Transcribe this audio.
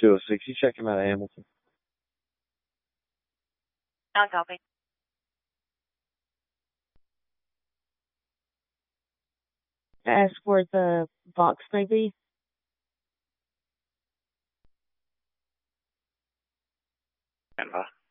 206, you check him out of Hamilton. I'll copy. Ask where the box may be. Stand by.